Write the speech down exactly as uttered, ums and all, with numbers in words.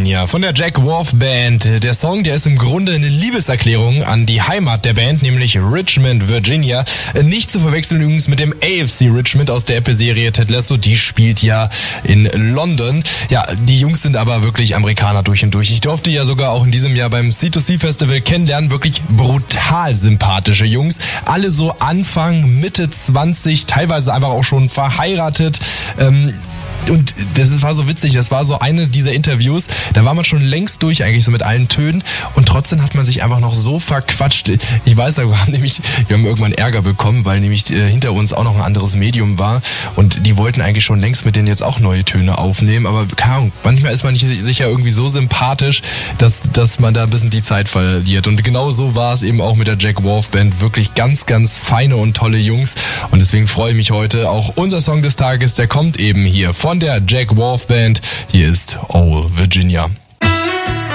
Virginia von der Jack Wolf Band. Der Song, der ist im Grunde eine Liebeserklärung an die Heimat der Band, nämlich Richmond, Virginia. Nicht zu verwechseln übrigens mit dem A F C Richmond aus der Apple-Serie Ted Lasso. Die spielt ja in London. Ja, die Jungs sind aber wirklich Amerikaner durch und durch. Ich durfte ja sogar auch in diesem Jahr beim C zwei C Festival kennenlernen. Wirklich brutal sympathische Jungs. Alle so Anfang, Mitte zwanzig, teilweise einfach auch schon verheiratet. Ähm, Und das war so witzig, das war so eine dieser Interviews, da war man schon längst durch eigentlich so mit allen Tönen und trotzdem hat man sich einfach noch so verquatscht. Ich weiß, wir haben nämlich, wir haben irgendwann Ärger bekommen, weil nämlich äh, hinter uns auch noch ein anderes Medium war und die wollten eigentlich schon längst mit denen jetzt auch neue Töne aufnehmen, aber keine Ahnung, manchmal ist man nicht sicher irgendwie so sympathisch, dass dass man da ein bisschen die Zeit verliert und genau so war es eben auch mit der Jack Wolf Band, wirklich ganz, ganz feine und tolle Jungs und deswegen freue ich mich heute, auch unser Song des Tages, der kommt eben hier von der Jack Wolf Band. Hier ist Old Virginia.